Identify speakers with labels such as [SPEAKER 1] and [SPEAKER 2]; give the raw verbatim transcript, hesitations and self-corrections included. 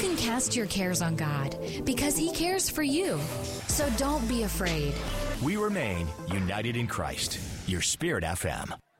[SPEAKER 1] can cast your cares on God because He cares for you. So don't be afraid.
[SPEAKER 2] We remain united in Christ. Your Spirit F M.